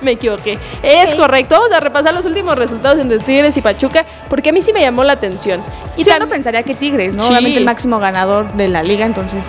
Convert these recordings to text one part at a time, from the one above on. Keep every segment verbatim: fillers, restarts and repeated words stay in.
Me equivoqué. Es okay. Correcto. Vamos a repasar los últimos resultados entre Tigres y Pachuca, porque a mí sí me llamó la atención. Y sí, uno pensaría que Tigres, ¿no? Sí. Obviamente el máximo ganador de la liga, entonces...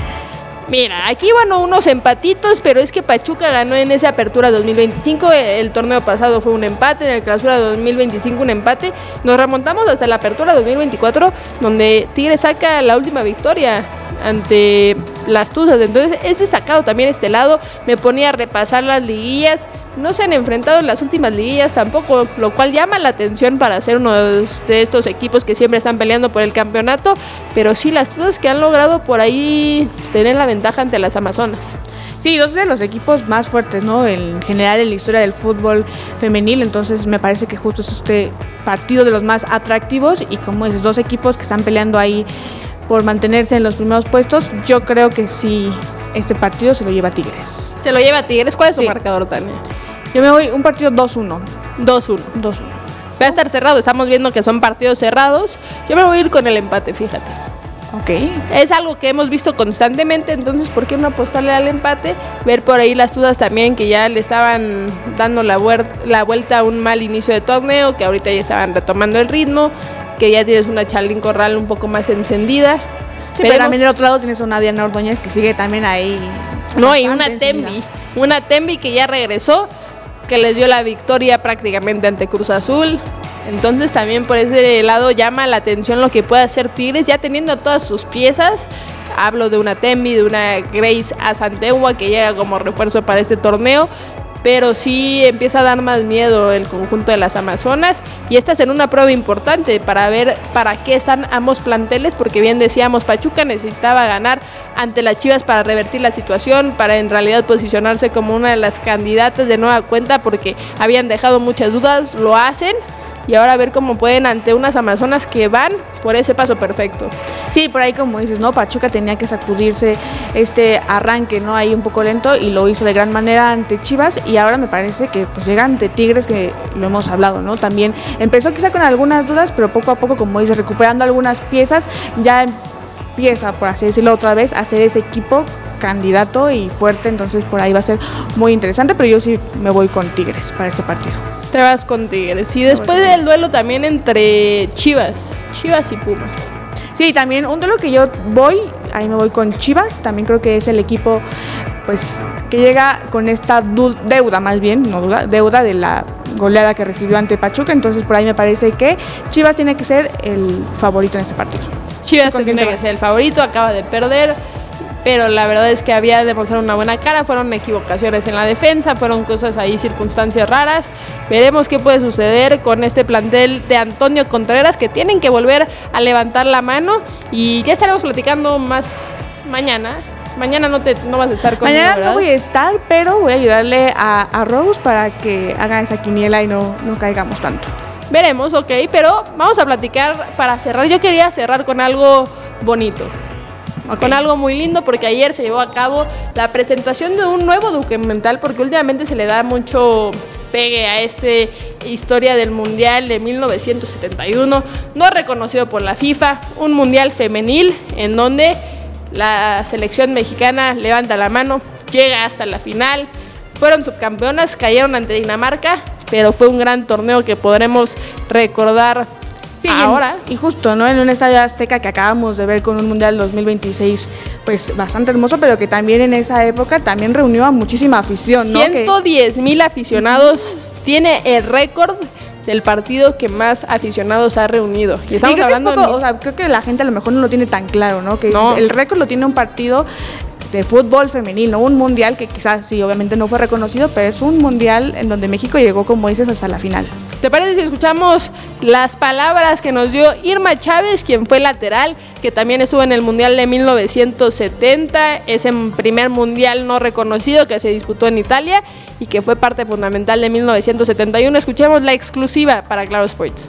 Mira, aquí van unos empatitos, pero es que Pachuca ganó en esa apertura dos mil veinticinco, el torneo pasado fue un empate, en el clausura dos mil veinticinco un empate, nos remontamos hasta la apertura dos mil veinticuatro, donde Tigres saca la última victoria ante las Tuzas, entonces es destacado también este lado. Me ponía a repasar las liguillas, no se han enfrentado en las últimas liguillas tampoco, lo cual llama la atención para ser uno de estos equipos que siempre están peleando por el campeonato, pero sí las Tuzas que han logrado por ahí tener la ventaja ante las Amazonas. Sí, dos de los equipos más fuertes, ¿no? En general en la historia del fútbol femenil, entonces me parece que justo es este partido de los más atractivos y como dices, dos equipos que están peleando ahí por mantenerse en los primeros puestos. Yo creo que sí, este partido se lo lleva Tigres. Se lo lleva Tigres. ¿Cuál es sí. su marcador, Tania? Yo me voy un partido dos uno. dos uno. dos uno. Va a estar cerrado, estamos viendo que son partidos cerrados. Yo me voy a ir con el empate, fíjate. Ok. Es algo que hemos visto constantemente, entonces ¿por qué no apostarle al empate? Ver por ahí las Tuzas también que ya le estaban dando la, vuer- la vuelta a un mal inicio de torneo, que ahorita ya estaban retomando el ritmo, que ya tienes una Charlín Corral un poco más encendida. Sí, pero también del otro lado tienes una Diana Ordóñez que sigue también ahí. No, y una Tembi, una Tembi que ya regresó, que les dio la victoria prácticamente ante Cruz Azul. Entonces también por ese lado llama la atención lo que puede hacer Tigres, ya teniendo todas sus piezas. Hablo de una Tembi, de una Grace Asantegua que llega como refuerzo para este torneo, pero sí empieza a dar más miedo el conjunto de las Amazonas y esta es en una prueba importante para ver para qué están ambos planteles, porque bien decíamos, Pachuca necesitaba ganar ante las Chivas para revertir la situación, para en realidad posicionarse como una de las candidatas de nueva cuenta, porque habían dejado muchas dudas, lo hacen. Y ahora a ver cómo pueden ante unas Amazonas que van por ese paso perfecto. Sí, por ahí como dices, ¿no? Pachuca tenía que sacudirse este arranque, ¿no? Ahí un poco lento y lo hizo de gran manera ante Chivas y ahora me parece que pues llega ante Tigres, que lo hemos hablado, ¿no? También empezó quizá con algunas dudas, pero poco a poco, como dices, recuperando algunas piezas, ya empieza, por así decirlo otra vez, a ser ese equipo candidato y fuerte, entonces por ahí va a ser muy interesante, pero yo sí me voy con Tigres para este partido. Te vas con Tigres. Y después del duelo también entre Chivas, Chivas y Pumas. Sí, también un duelo que yo voy, ahí me voy con Chivas, también creo que es el equipo pues que llega con esta du- deuda, más bien, no duda, deuda de la goleada que recibió ante Pachuca, entonces por ahí me parece que Chivas tiene que ser el favorito en este partido. Chivas tiene que ser el favorito, acaba de perder, pero la verdad es que había demostrado una buena cara, fueron equivocaciones en la defensa, fueron cosas ahí, circunstancias raras. Veremos qué puede suceder con este plantel de Antonio Contreras, que tienen que volver a levantar la mano y ya estaremos platicando más mañana. Mañana no, te, no vas a estar conmigo, Mañana ¿verdad? No voy a estar, pero voy a ayudarle a, a Rose para que haga esa quiniela y no, no caigamos tanto. Veremos, ok, pero vamos a platicar para cerrar. Yo quería cerrar con algo bonito. Okay. Con algo muy lindo, porque ayer se llevó a cabo la presentación de un nuevo documental, porque últimamente se le da mucho pegue a esta historia del Mundial de mil novecientos setenta y uno, no reconocido por la FIFA, un Mundial femenil en donde la selección mexicana levanta la mano, llega hasta la final, fueron subcampeonas, cayeron ante Dinamarca, pero fue un gran torneo que podremos recordar. Sí, ahora. Y justo, ¿no? En un estadio Azteca que acabamos de ver con un Mundial dos mil veintiséis, pues bastante hermoso, pero que también en esa época también reunió a muchísima afición, ¿no? ciento diez mil aficionados, tiene el récord del partido que más aficionados ha reunido. Y estamos y hablando poco, de... o sea, creo que la gente a lo mejor no lo tiene tan claro, ¿no? Que no. El récord lo tiene un partido de fútbol femenil, ¿no? Un mundial que quizás sí, obviamente no fue reconocido, pero es un mundial en donde México llegó, como dices, hasta la final. ¿Te parece si escuchamos las palabras que nos dio Irma Chávez, quien fue lateral, que también estuvo en el Mundial de mil novecientos setenta, ese primer mundial no reconocido que se disputó en Italia y que fue parte fundamental de mil novecientos setenta y uno? Escuchemos la exclusiva para Claro Sports.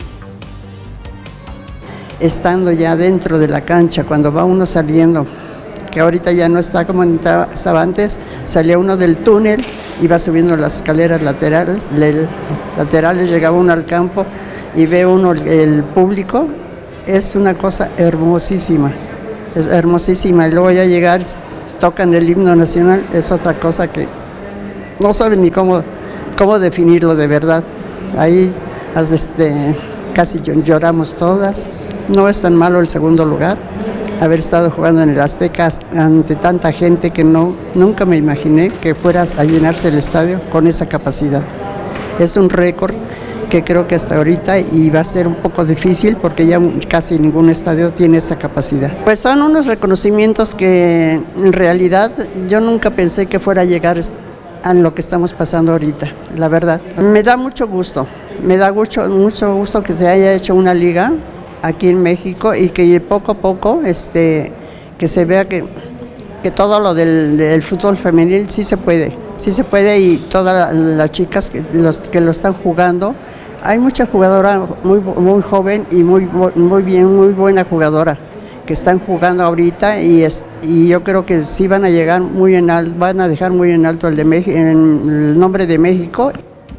Estando ya dentro de la cancha, cuando va uno saliendo, que ahorita ya no está como estaba antes, salía uno del túnel, iba subiendo las escaleras laterales, le, laterales, llegaba uno al campo y ve uno el, el público, es una cosa hermosísima, es hermosísima, y luego ya llegar, tocan el himno nacional, es otra cosa que no saben ni cómo, cómo definirlo de verdad. Ahí este, casi lloramos todas. No es tan malo el segundo lugar, haber estado jugando en el Azteca ante tanta gente que no, nunca me imaginé que fueras a llenarse el estadio con esa capacidad. Es un récord que creo que hasta ahorita y va a ser un poco difícil porque ya casi ningún estadio tiene esa capacidad. Pues son unos reconocimientos que en realidad yo nunca pensé que fuera a llegar a lo que estamos pasando ahorita, la verdad. Me da mucho gusto, me da mucho, mucho gusto que se haya hecho una liga aquí en México y que poco a poco este, que se vea que, que todo lo del, del fútbol femenil sí se puede, sí se puede y todas las chicas que, los, que lo están jugando. Hay mucha jugadora muy, muy joven y muy, muy bien, muy buena jugadora que están jugando ahorita y, es, y yo creo que sí van a llegar muy en alto, van a dejar muy en alto el, de México, el nombre de México.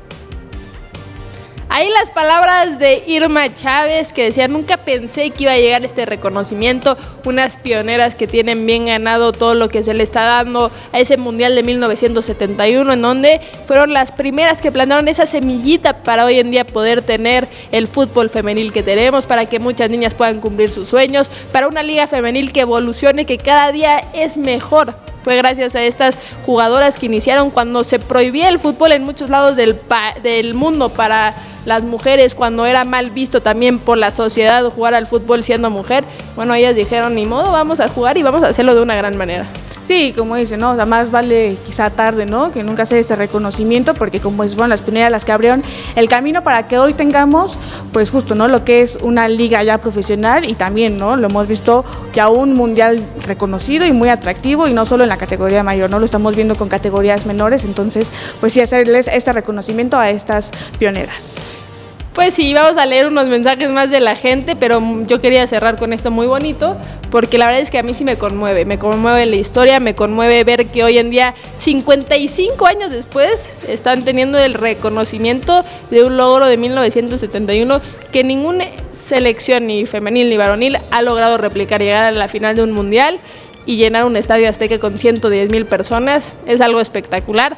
Ahí las palabras de Irma Chávez que decía, nunca pensé que iba a llegar este reconocimiento, unas pioneras que tienen bien ganado todo lo que se le está dando a ese Mundial de mil novecientos setenta y uno, en donde fueron las primeras que plantaron esa semillita para hoy en día poder tener el fútbol femenil que tenemos, para que muchas niñas puedan cumplir sus sueños, para una liga femenil que evolucione, que cada día es mejor. Fue gracias a estas jugadoras que iniciaron cuando se prohibía el fútbol en muchos lados del, pa- del mundo para las mujeres, cuando era mal visto también por la sociedad jugar al fútbol siendo mujer. Bueno, ellas dijeron, ni modo, vamos a jugar y vamos a hacerlo de una gran manera. Sí, como dice, ¿no? O sea, más vale quizá tarde, ¿no? Que nunca sea este reconocimiento, porque como fueron las primeras las que abrieron el camino para que hoy tengamos, pues justo, ¿no? Lo que es una liga ya profesional y también, ¿no? Lo hemos visto ya un mundial reconocido y muy atractivo y no solo en la categoría mayor, ¿no? Lo estamos viendo con categorías menores, entonces, pues sí, hacerles este reconocimiento a estas pioneras. Pues sí, vamos a leer unos mensajes más de la gente, pero yo quería cerrar con esto muy bonito, porque la verdad es que a mí sí me conmueve, me conmueve la historia, me conmueve ver que hoy en día, cincuenta y cinco años después, están teniendo el reconocimiento de un logro de mil novecientos setenta y uno que ninguna selección, ni femenil ni varonil, ha logrado replicar, llegar a la final de un mundial y llenar un estadio Azteca con ciento diez mil personas. Es algo espectacular.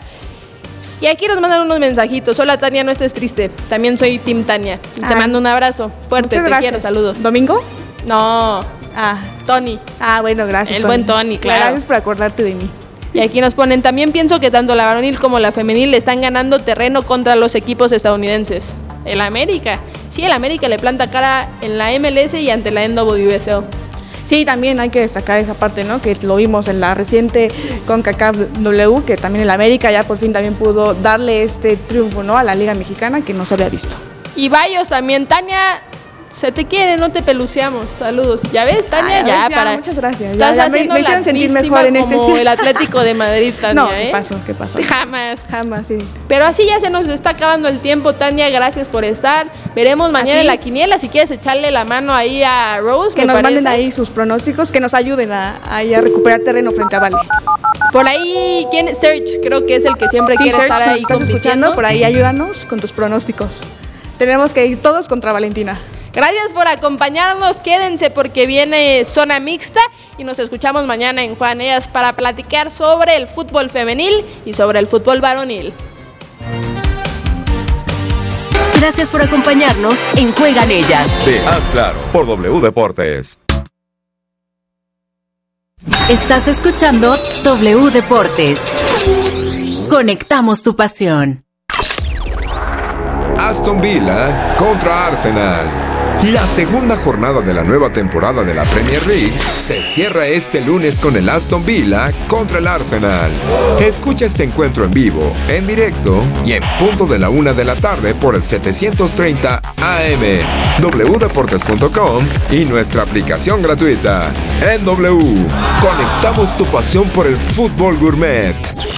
Y aquí nos mandan unos mensajitos. Hola Tania, no estés triste. También soy Team Tania. Te Ay. mando un abrazo fuerte, te quiero, saludos. ¿Domingo? No, ah. Tony. Ah, bueno, gracias. El Tony. buen Tony, claro. Gracias por acordarte de mí. Y aquí nos ponen, también pienso que tanto la varonil como la femenil le están ganando terreno contra los equipos estadounidenses. El América. Sí, el América le planta cara en la M L S y ante la N W S L. Sí, también hay que destacar esa parte, ¿no? Que lo vimos en la reciente CONCACAF W, que también el América ya por fin también pudo darle este triunfo, ¿no? A la Liga Mexicana que no se había visto. Y Bayos también, Tania, se te quiere, no te peluceamos. Saludos. ¿Ya ves, Tania? Ay, ya, ya, para. Muchas gracias. Ya, ya me, me hicieron sentir mejor en este como el Atlético de Madrid, Tania. No, ¿eh? ¿qué pasó? ¿Qué pasó? Jamás. Jamás, sí. Pero así ya se nos está acabando el tiempo, Tania. Gracias por estar. Veremos mañana en la quiniela. Si quieres echarle la mano ahí a Rose. Que nos parece. Manden ahí sus pronósticos, que nos ayuden a, a, a recuperar terreno frente a Vale. Por ahí, ¿quién? Serge, creo que es el que siempre sí, quiere Serge, estar ahí estás compitiendo. Escuchando, por ahí ayúdanos con tus pronósticos. Tenemos que ir todos contra Valentina. Gracias por acompañarnos, quédense porque viene Zona Mixta y nos escuchamos mañana en Juan Ellas para platicar sobre el fútbol femenil y sobre el fútbol varonil. Gracias por acompañarnos en Juegan Ellas. De Haz Claro, por W Deportes. Estás escuchando W Deportes. Conectamos tu pasión. Aston Villa contra Arsenal. La segunda jornada de la nueva temporada de la Premier League se cierra este lunes con el Aston Villa contra el Arsenal. Escucha este encuentro en vivo, en directo y en punto de la una de la tarde por el setecientos treinta A M, w deportes punto com y nuestra aplicación gratuita. En W, conectamos tu pasión por el fútbol gourmet.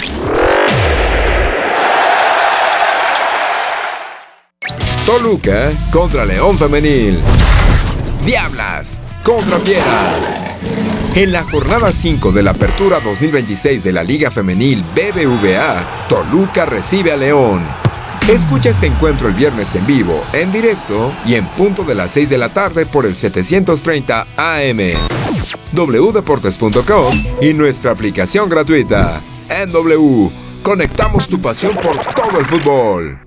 Toluca contra León Femenil. Diablas contra Fieras. En la jornada cinco de la Apertura dos mil veintiséis de la Liga Femenil B B V A, Toluca recibe a León. Escucha este encuentro el viernes en vivo, en directo y en punto de las seis de la tarde por el setecientos treinta A M, w deportes punto com y nuestra aplicación gratuita. En W, conectamos tu pasión por todo el fútbol.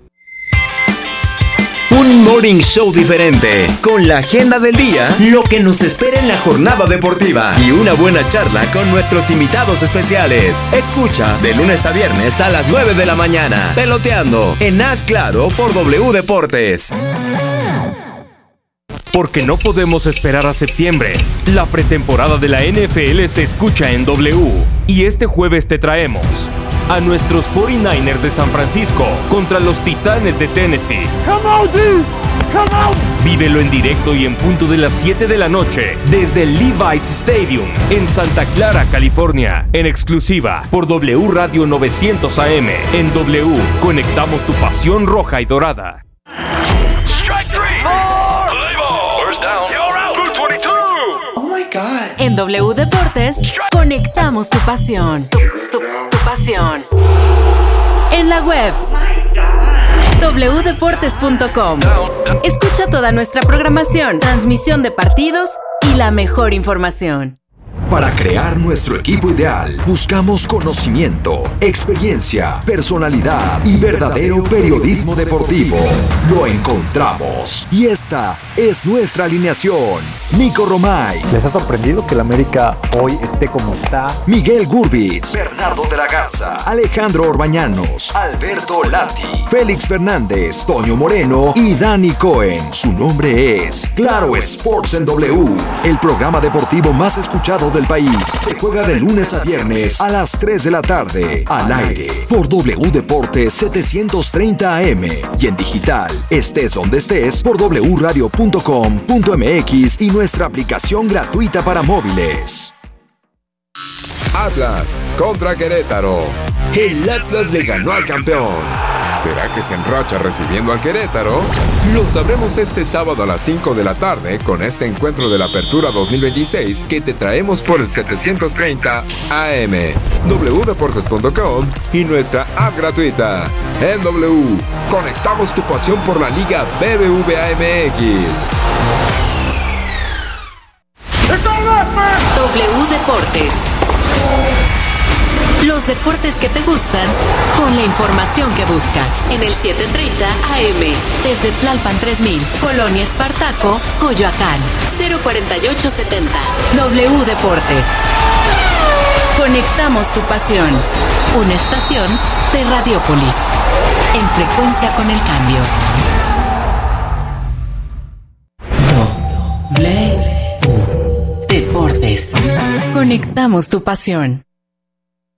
Un morning show diferente, con la agenda del día, lo que nos espera en la jornada deportiva y una buena charla con nuestros invitados especiales. Escucha de lunes a viernes a las nueve de la mañana, Peloteando, en Haz Claro por W Deportes. Porque no podemos esperar a septiembre. La pretemporada de la N F L se escucha en W. Y este jueves te traemos a nuestros cuarenta y nueve ers de San Francisco contra los Titanes de Tennessee. Come on, dude. Come on. Vívelo en directo y en punto de las siete de la noche desde el Levi's Stadium en Santa Clara, California. En exclusiva por W Radio novecientos A M. En W, conectamos tu pasión roja y dorada. En W Deportes, conectamos tu pasión. Tu, tu, tu pasión. En la web, w deportes punto com. Escucha toda nuestra programación, transmisión de partidos y la mejor información. Para crear nuestro equipo ideal, buscamos conocimiento, experiencia, personalidad y verdadero periodismo deportivo. Lo encontramos. Y esta es nuestra alineación. Nico Romay. ¿Les ha sorprendido que el América hoy esté como está? Miguel Gurbitz. Bernardo de la Garza. Alejandro Orbañanos. Alberto Lati. Félix Fernández. Toño Moreno y Dani Cohen. Su nombre es Claro Sports en W. El programa deportivo más escuchado del país. Se juega de lunes a viernes a las tres de la tarde. Al aire por W Deportes setecientos treinta A M. Y en digital, estés donde estés, por w radio punto com punto m x y nuestra aplicación gratuita para móviles. Atlas contra Querétaro. El Atlas le ganó al campeón. ¿Será que se enracha recibiendo al Querétaro? Lo sabremos este sábado a las cinco de la tarde con este encuentro de la Apertura dos mil veintiséis que te traemos por el setecientos treinta A M, w deportes punto com y nuestra app gratuita. En W, conectamos tu pasión por la Liga B B V A M X. W Deportes. Los deportes que te gustan, con la información que buscas. En el setecientos treinta A M, desde Tlalpan tres mil, Colonia Espartaco, Coyoacán, cero cuarenta y ocho setenta. W Deportes. Conectamos tu pasión. Una estación de Radiópolis. En frecuencia con el cambio. W Deportes. Conectamos tu pasión.